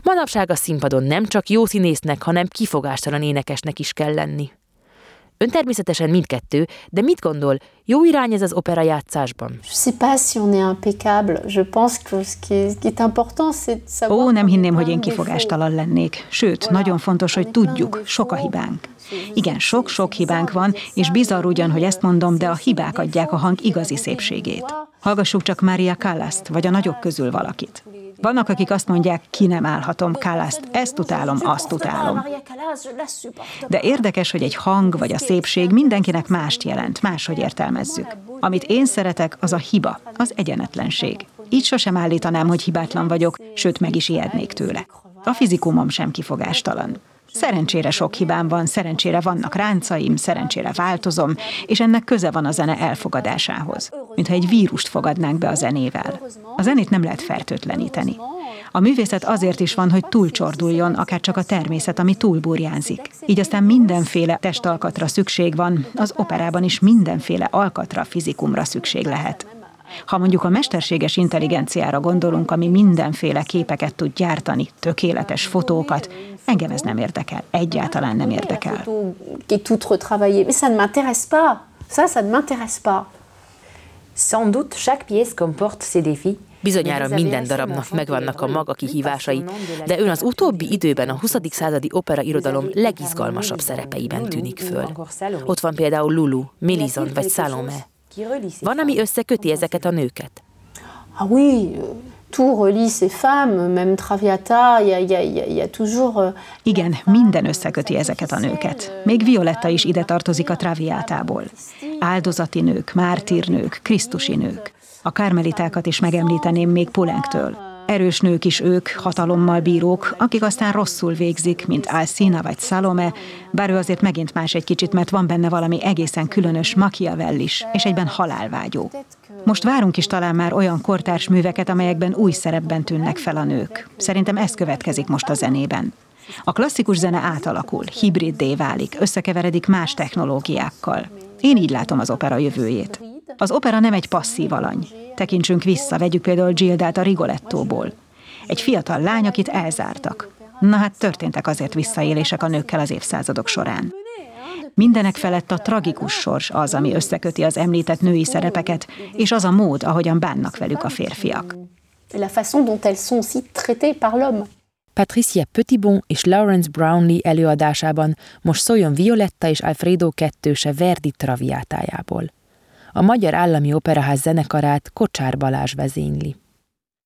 Manapság a színpadon nem csak jó színésznek, hanem kifogástalan énekesnek is kell lenni. Ön természetesen mindkettő, de mit gondol, jó irány ez az operajátszásban? Nem hinném, hogy én kifogástalan lennék. Sőt, nagyon fontos, hogy tudjuk, sok a hibánk. Igen, sok-sok hibánk van, és bizarr ugyan, hogy ezt mondom, de a hibák adják a hang igazi szépségét. Hallgassuk csak Maria Callaszt, vagy a nagyok közül valakit. Vannak, akik azt mondják, ki nem állhatom Callaszt, ezt utálom, azt utálom. De érdekes, hogy egy hang vagy a szépség mindenkinek mást jelent, máshogy értelmezzük. Amit én szeretek, az a hiba, az egyenetlenség. Így sosem állítanám, hogy hibátlan vagyok, sőt meg is ijednék tőle. A fizikumom sem kifogástalan. Szerencsére sok hibám van, szerencsére vannak ráncaim, szerencsére változom, és ennek köze van a zene elfogadásához. Mintha egy vírust fogadnánk be a zenével. A zenét nem lehet fertőtleníteni. A művészet azért is van, hogy túlcsorduljon, akár csak a természet, ami túlburjánzik. Így aztán mindenféle testalkatra szükség van, az operában is mindenféle alkatra, fizikumra szükség lehet. Ha mondjuk a mesterséges intelligenciára gondolunk, ami mindenféle képeket tud gyártani, tökéletes fotókat, engem ez nem érdekel, egyáltalán nem érdekel. Sans doute chaque pièce comporte ses défis. Bizonyára minden darabnak megvannak a maga kihívásai, de ön az utóbbi időben a 20. századi operairodalom legizgalmasabb szerepeiben tűnik föl. Ott van például Lulu, Mélisande vagy Salomé. Van, ami összeköti ezeket a nőket? Igen, minden összeköti ezeket a nőket. Még Violetta is ide tartozik a Traviátából. Áldozati nők, mártírnők, krisztusi nők. A karmelitákat is megemlíteném még Poulenctől. Erős nők is ők, hatalommal bírók, akik aztán rosszul végzik, mint Alcina vagy Salomé, bár ő azért megint más egy kicsit, mert van benne valami egészen különös Machiavellis, és egyben halálvágyó. Most várunk is talán már olyan kortárs műveket, amelyekben új szerepben tűnnek fel a nők. Szerintem ez következik most a zenében. A klasszikus zene átalakul, hibriddé válik, összekeveredik más technológiákkal. Én így látom az opera jövőjét. Az opera nem egy passzív alany. Tekintsünk vissza, vegyük például Gildát a Rigolettóból. Egy fiatal lány, akit elzártak. Na hát történtek azért visszaélések a nőkkel az évszázadok során. Mindenek felett a tragikus sors az, ami összeköti az említett női szerepeket, és az a mód, ahogyan bánnak velük a férfiak. Patricia Petitbon és Lawrence Brownlee előadásában most szóljon Violetta és Alfredo kettőse Verdi Traviátájából. A Magyar Állami Operaház zenekarát Kocsár Balázs vezényli.